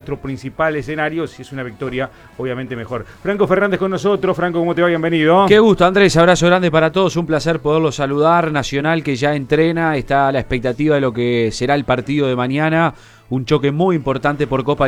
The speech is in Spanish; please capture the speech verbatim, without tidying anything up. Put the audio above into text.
nuestro principal escenario, si es una victoria, obviamente mejor. Franco Fernández con nosotros. Franco, ¿cómo te va? Bienvenido. Qué gusto, Andrés, abrazo grande para todos, un placer poderlo saludar. Nacional que ya entrena, está a la expectativa de lo que será el partido de mañana, un choque muy importante por Copa